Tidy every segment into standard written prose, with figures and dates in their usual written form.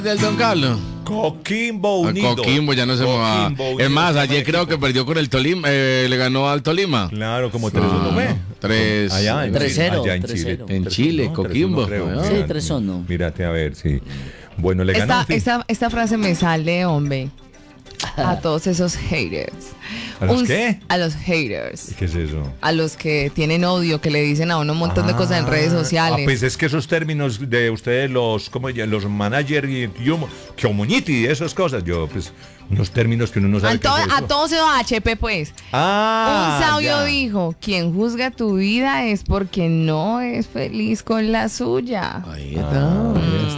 del Don Carlos. Coquimbo Unido. Coquimbo ya no se mueva. Es más, ayer creo que perdió con el Tolima, le ganó al Tolima. Claro, como 3-1, ¿ve? 3 allá en 3-0. allá en Chile. En Chile, No, Coquimbo. 3-1 creo. Sí, Mira, 3-1. Mírate a ver, sí. Bueno, le ganó. Esta frase me sale, hombre. A todos esos haters. ¿A los qué? A los haters. ¿Qué es eso? A los que tienen odio, que le dicen a uno un montón de cosas en redes sociales. Pues es que esos términos de ustedes, los manager y community, esas cosas, yo, pues, unos términos que uno no sabe. A todos esos HP, pues. Un sabio ya. dijo: quien juzga tu vida es porque no es feliz con la suya. Ahí está.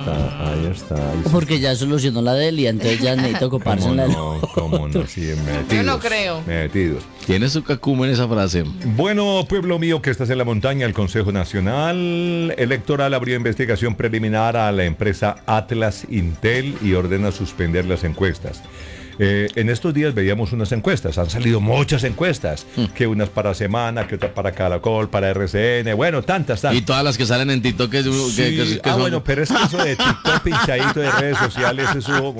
Ahí está. Porque ya solucionó la de Elia, entonces ya necesita ocuparse en la ¿Cómo no? Sí, metidos. Yo no creo. Metidos. Tiene su cacumo en esa frase. Bueno, pueblo mío que estás en la montaña, el Consejo Nacional Electoral abrió investigación preliminar a la empresa Atlas Intel y ordena suspender las encuestas. En estos días veíamos unas encuestas, han salido muchas encuestas, que unas para Semana, que otras para Caracol, para RCN, bueno, tantas. Y todas las que salen en TikTok que Sí. son... Bueno, pero es que eso de TikTok pinchadito de redes sociales, eso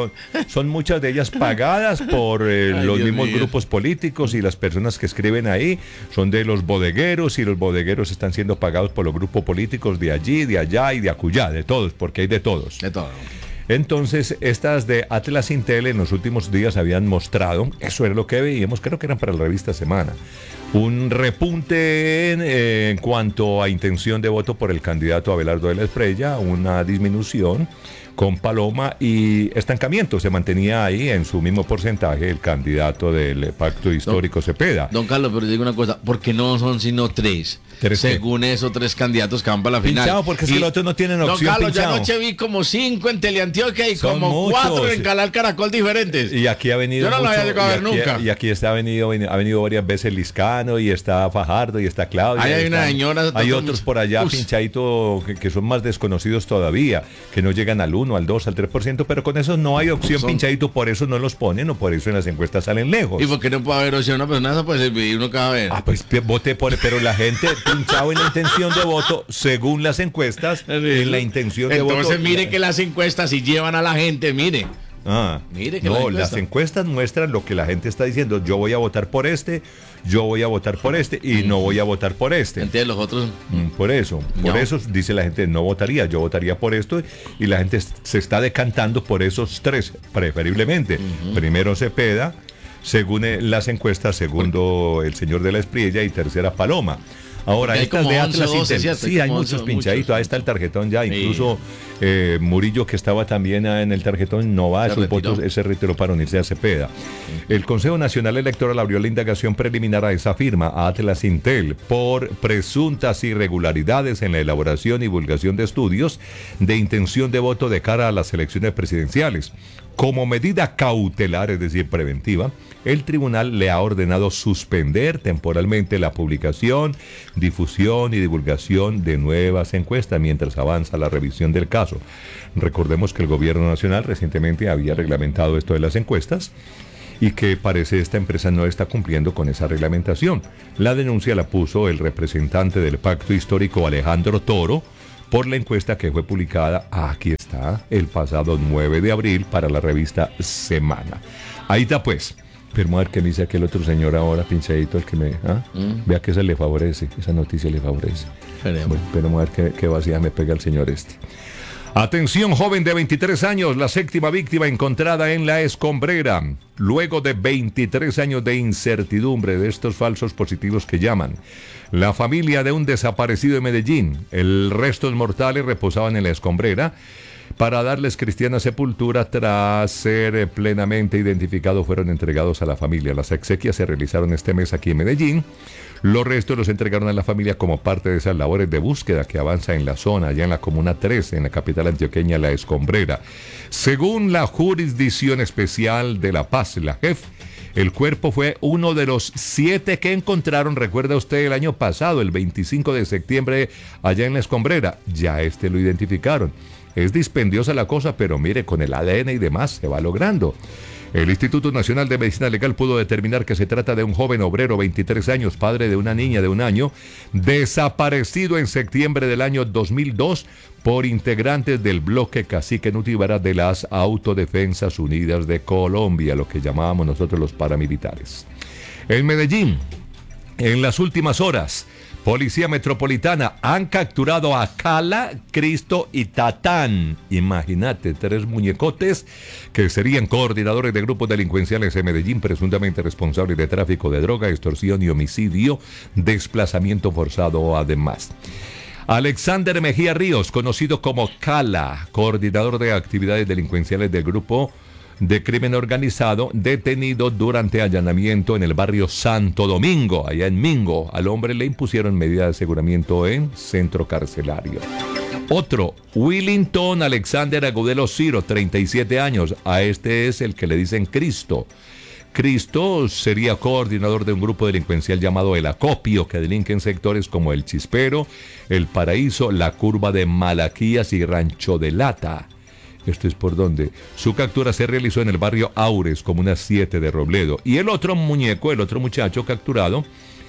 son muchas de ellas pagadas por los Dios mismos mío. grupos políticos, y las personas que escriben ahí son de los bodegueros, y los bodegueros están siendo pagados por los grupos políticos de allí, de allá y de acullá, de todos, porque hay de todos. De todo. Entonces, estas de Atlas Intel en los últimos días habían mostrado, eso era lo que veíamos, creo que eran para la revista Semana, un repunte en cuanto a intención de voto por el candidato Abelardo de la Espriella, una disminución con Paloma y estancamiento. Se mantenía ahí en su mismo porcentaje el candidato del Pacto Histórico Cepeda. Don Carlos, pero digo una cosa, porque no son sino tres. Según eso, 3 candidatos que van para la final. Pinchado, porque es que los otros no tienen opción. Don Carlos, pinchado. yo anoche vi como 5 en Teleantioquia y Son como muchos. 4 en Canal Caracol diferentes. Y aquí ha venido. Yo no lo había llegado a ver nunca. Y aquí ha venido varias veces Liscano, y está Fajardo, y está Claudia. Ahí hay una señora. Hay otros por allá, pinchadito, que son más desconocidos todavía, que no llegan al 1, al 2, al 3%, pero con esos no hay opción, pinchadito, por eso no los ponen, o por eso en las encuestas salen lejos. ¿Y por qué no puede haber opción? Una persona esa puede servir uno cada vez. Pues vote por, pero la gente pinchado en la intención de voto, según las encuestas, en la intención de voto. Entonces mire que las encuestas si llevan a la gente, mire. Mire que las encuestas muestran lo que la gente está diciendo. Yo voy a votar por este, yo voy a votar por este y no voy a votar por este. ¿Entiendes? Los otros. Por eso dice la gente, no votaría, yo votaría por esto, y la gente se está decantando por esos 3, preferiblemente. Primero Cepeda, según las encuestas, segundo el señor de la Espriella y tercera Paloma. Ahora, estas de Atlas Intel, sí, hay muchos pinchaditos, ahí está el tarjetón ya, incluso Murillo, que estaba también en el tarjetón, no va, esos votos, ese retiró para unirse a Cepeda. El Consejo Nacional Electoral abrió la indagación preliminar a esa firma, a Atlas Intel, por presuntas irregularidades en la elaboración y divulgación de estudios de intención de voto de cara a las elecciones presidenciales. Como medida cautelar, es decir, preventiva, el tribunal le ha ordenado suspender temporalmente la publicación, difusión y divulgación de nuevas encuestas mientras avanza la revisión del caso. Recordemos que el gobierno nacional recientemente había reglamentado esto de las encuestas y que parece esta empresa no está cumpliendo con esa reglamentación. La denuncia la puso el representante del Pacto Histórico, Alejandro Toro, por la encuesta que fue publicada, aquí está, el pasado 9 de abril para la revista Semana. Ahí está pues. Pero vamos a ver qué me dice aquel otro señor ahora, pinchadito, el que me... Vea que esa le favorece, esa noticia le favorece. Bueno, pero vamos a ver qué vacía me pega el señor este. Atención, joven de 23 años, la 7ª víctima encontrada en La Escombrera. Luego de 23 años de incertidumbre de estos falsos positivos que llaman. La familia de un desaparecido de Medellín, el restos mortales reposaban en La Escombrera para darles cristiana sepultura. Tras ser plenamente identificados, fueron entregados a la familia. Las exequias se realizaron este mes aquí en Medellín. Los restos los entregaron a la familia como parte de esas labores de búsqueda que avanza en la zona, allá en la Comuna 13, en la capital antioqueña, La Escombrera. Según la Jurisdicción Especial de La Paz, la JEF, el cuerpo fue uno de los 7 que encontraron, recuerda usted, el año pasado, el 25 de septiembre, allá en La Escombrera. Ya lo identificaron. Es dispendiosa la cosa, pero mire, con el ADN y demás se va logrando. El Instituto Nacional de Medicina Legal pudo determinar que se trata de un joven obrero, 23 años, padre de una niña de 1 año, desaparecido en septiembre del año 2002 por integrantes del bloque Cacique Nutibara de las Autodefensas Unidas de Colombia, lo que llamábamos nosotros los paramilitares. En Medellín, en las últimas horas, Policía Metropolitana han capturado a Cala, Cristo y Tatán. Imagínate, 3 muñecotes que serían coordinadores de grupos delincuenciales en Medellín, presuntamente responsables de tráfico de droga, extorsión y homicidio, desplazamiento forzado además. Alexander Mejía Ríos, conocido como Cala, coordinador de actividades delincuenciales del grupo de crimen organizado, detenido durante allanamiento en el barrio Santo Domingo, allá en Mingo. Al hombre le impusieron medida de aseguramiento en centro carcelario. Otro, Willington Alexander Agudelo Ciro, 37 años. A este es el que le dicen Cristo. Cristo sería coordinador de un grupo delincuencial llamado El Acopio, que delinque en sectores como El Chispero, El Paraíso, La Curva de Malaquías y Rancho de Lata. Esto es por donde su captura se realizó en el barrio Aures, comuna 7 de Robledo. Y el otro muñeco, el otro muchacho capturado,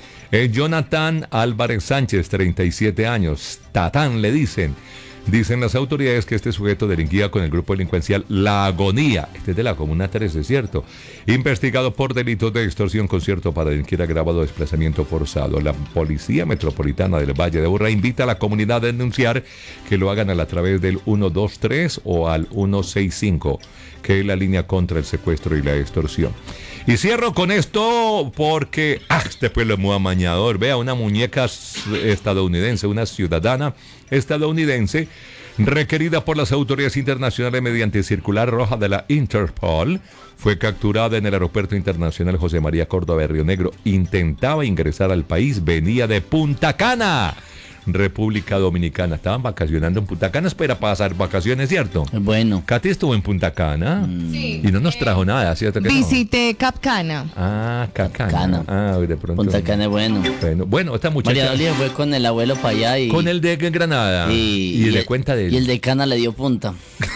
es Jonathan Álvarez Sánchez, 37 años. Tatán le dicen. Dicen las autoridades que este sujeto delinquía con el grupo delincuencial La Agonía, este es de la comuna 13, ¿cierto? Investigado por delitos de extorsión, concierto para delinquir agravado, desplazamiento forzado. La Policía Metropolitana del Valle de Aburrá invita a la comunidad a denunciar, que lo hagan a través del 123 o al 165, que es la línea contra el secuestro y la extorsión. Y cierro con esto porque este pueblo es muy amañador. Vea, una muñeca estadounidense, una ciudadana estadounidense, requerida por las autoridades internacionales mediante circular roja de la Interpol, fue capturada en el aeropuerto internacional José María Córdoba de Río Negro. Intentaba ingresar al país, venía de Punta Cana, República Dominicana. Estaban vacacionando en Punta Cana, espera pasar vacaciones, ¿cierto? Bueno. Katy estuvo en Punta Cana Sí, y no nos trajo nada, ¿cierto que no? visité Capcana. Ah, Cana. Cana. Ah, de pronto. Punta Cana es bueno. Bueno, esta muchacha. María Dolía fue con el abuelo para allá y... Con el de Granada. Y le cuenta de él. Y el de Cana le dio punta.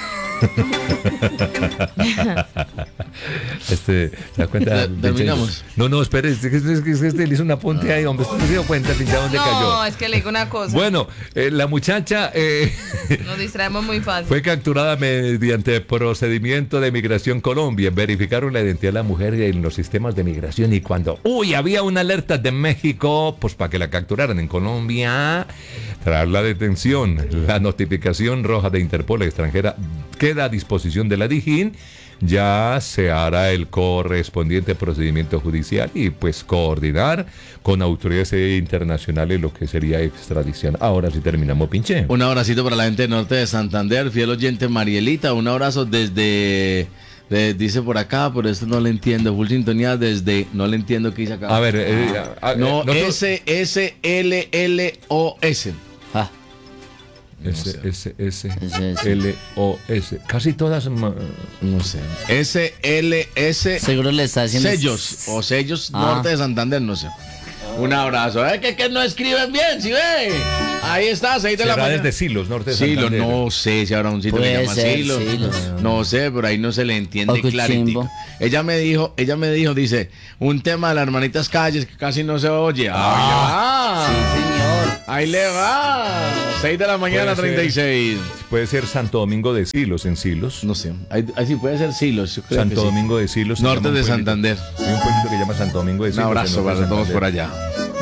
¿Se da cuenta? Terminamos. No, espere, es que le hizo un apunte ahí, hombre. ¿Usted se dio cuenta, pinchado, dónde cayó? No, es que le digo una cosa. Bueno, la muchacha Nos distraemos muy fácil. fue capturada mediante procedimiento de Migración Colombia. Verificaron la identidad de la mujer en los sistemas de migración y cuando, había una alerta de México, pues para que la capturaran en Colombia, tras la detención, la notificación roja de Interpol extranjera queda a disposición de la Dijín. Ya se hará el correspondiente procedimiento judicial y pues coordinar con autoridades internacionales lo que sería extradición. Ahora sí terminamos, pinche. Un abracito para la gente del norte de Santander, fiel oyente Marielita, un abrazo desde... dice por acá, pero esto no le entiendo. Full sintonía desde... No le entiendo qué dice acá. A ver, no, SSLLOS. Ah, S-S-S-L-O-S. Casi todas. No sé. SLS. seguro le está haciendo... Sellos. O sellos norte de Santander, no sé. Un abrazo. Que no escriben bien, ¿sí ve? Ahí está, 6 de la mañana. Desde Silos, norte de Silos, Santander. no sé si habrá un sitio que Puede llama ser, Silos. Silos. No sé, pero ahí no se le entiende O clarito. Cuchimbo. Ella me dijo, dice, un tema de las hermanitas Calles que casi no se oye. Sí, señor. Ahí le va. 6 de la mañana, Puede ser. 36. Puede ser Santo Domingo de Silos, en Silos. No sé. Ahí sí puede ser Silos. Yo creo Santo que sí. Domingo de Silos. se Norte llama un de pueblito. Santander. Hay un pueblito que se llama Santo Domingo de Un Silos. abrazo en norte de para todos Santander. por allá.